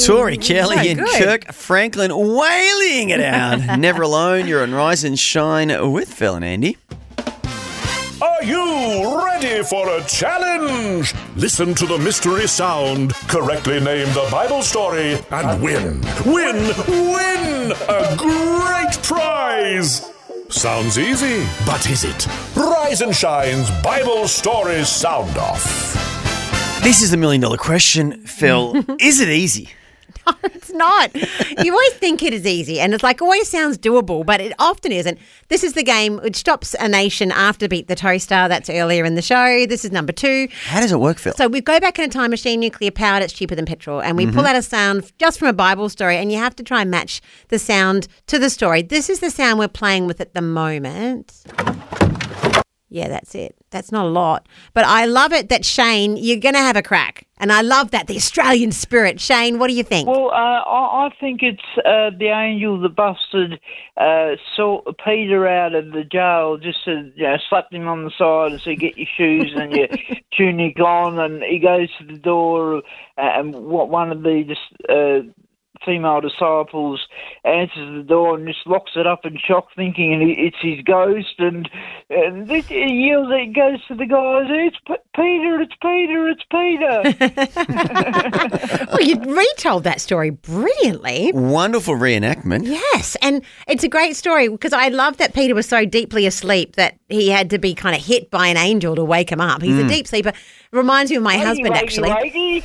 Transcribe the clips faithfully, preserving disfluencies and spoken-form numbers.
Tori Kelly so and good. Kirk Franklin wailing it out. Never alone. You're on Rise and Shine with Phil and Andy. Are you ready for a challenge? Listen to the mystery sound, correctly name the Bible story, and win, win, win a great prize. Sounds easy, but is it? Rise and Shine's Bible Stories Sound Off. This is the million dollar question, Phil. Is it easy? No, it's not. You always think it is easy, and it's like always sounds doable, but it often isn't. This is the game which stops a nation after Beat the Toaster. That's earlier in the show. This is number two. How does it work, Phil? So we go back in a time machine, nuclear powered, it's cheaper than petrol, and we Mm-hmm. pull out a sound just from a Bible story, and you have to try and match the sound to the story. This is the sound we're playing with at the moment. Yeah, that's it. That's not a lot. But I love it that, Shane, you're going to have a crack. And I love that, the Australian spirit. Shane, what do you think? Well, uh, I, I think it's uh, the angel that busted uh, saw Peter out of the jail, just to, you know, slapped him on the side and said, get your shoes and your tunic on. And he goes to the door, uh, and what one of the just uh, female disciples answers the door and just locks it up in shock, thinking it's his ghost, and, and he yells, it goes to the guys, it's P- Peter, it's Peter, it's Peter. Well, you retold that story brilliantly. Wonderful reenactment. Yes, and it's a great story because I love that Peter was so deeply asleep that he had to be kind of hit by an angel to wake him up. He's Mm. a deep sleeper. Reminds me of my Wakey, husband, wakey, actually. wakey.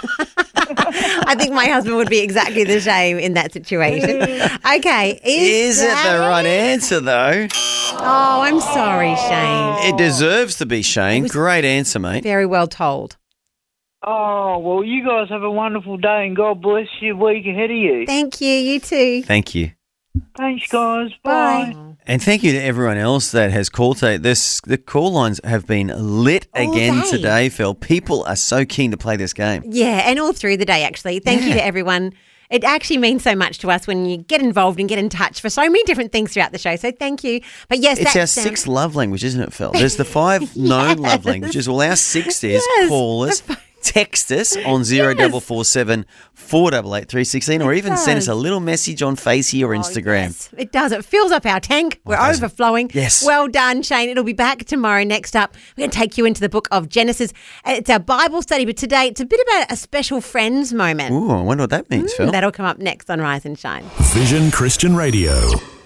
I think my husband would be exactly the same in that situation. Okay. Is, Is it the that right answer, though? Oh, I'm sorry, Shane. It deserves to be, Shane. Great answer, mate. Very well told. Oh, well, you guys have a wonderful day and God bless your week ahead of you. Thank you. You too. Thank you. Thanks, guys. Bye. Bye. And thank you to everyone else that has called today. This, the call lines have been lit All again day. today, Phil. People are so keen to play this game. Yeah, and all through the day, actually. Thank you Yeah. to everyone. It actually means so much to us when you get involved and get in touch for so many different things throughout the show. So thank you. But yes, It's that our sounds- sixth love language, isn't it, Phil? There's the five known love languages. Well, our sixth is Yes. call us, text us on zero double four seven four eight eight three sixteen, or even send us a does. little message on Facey or Oh, Instagram. yes, it does. It fills up our tank. We're does it? overflowing. Yes. Well done, Shane. It'll be back tomorrow. Next up, we're going to take you into the book of Genesis. It's our Bible study, but today it's a bit about a special friends moment. Ooh, I wonder what that means, Phil. That'll come up next on Rise and Shine. Vision Christian Radio.